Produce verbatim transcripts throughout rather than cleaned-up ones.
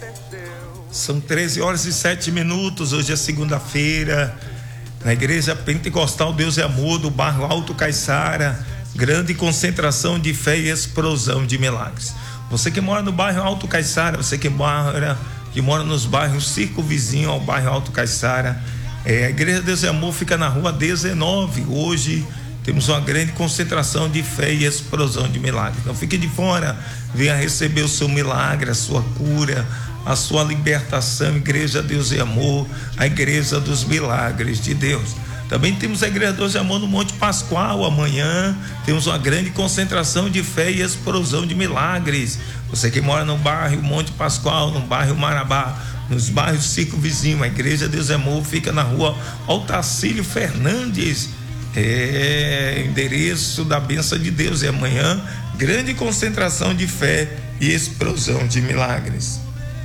São treze horas e sete minutos. Hoje é segunda-feira. Na Igreja Pentecostal Deus é Amor, do bairro Alto Caiçara, grande concentração de fé e explosão de milagres. Você que mora no bairro Alto Caiçara, você que mora, que mora nos bairros circo vizinho ao bairro Alto Caiçara, é, a Igreja Deus é Amor fica na rua dezenove. Hoje temos uma grande concentração de fé e explosão de milagres. Não fique de fora, venha receber o seu milagre, a sua cura, a sua libertação. Igreja Deus é Amor, a Igreja dos Milagres de Deus. Também temos a Igreja Deus é Amor no Monte Pascoal. Amanhã temos uma grande concentração de fé e explosão de milagres. Você que mora no bairro Monte Pascoal, no bairro Marabá, nos bairros Circo Vizinho, a Igreja Deus é Amor fica na rua Otacílio Fernandes, é endereço da bênção de Deus. E amanhã grande concentração de fé e explosão de milagres.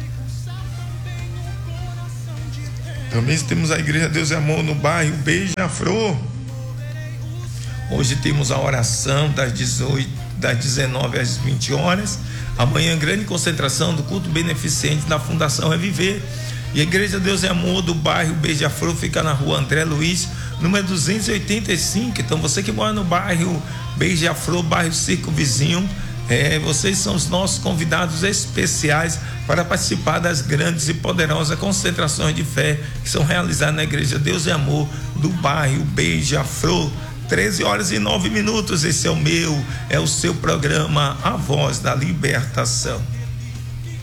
Também temos a Igreja Deus é Amor no bairro Beija-Flor. Hoje temos a oração das dezoito, das dezenove às vinte horas. Amanhã grande concentração do culto beneficente da Fundação Reviver. E a Igreja Deus é Amor do bairro Beija-Flor fica na rua André Luiz, número duzentos e oitenta e cinco. Então você que mora no bairro Beija-Flor, bairro Circo Vizinho, é, vocês são os nossos convidados especiais para participar das grandes e poderosas concentrações de fé que são realizadas na Igreja Deus é Amor do bairro Beija-Flor. treze horas e nove minutos. Esse é o meu, é o seu programa A Voz da Libertação.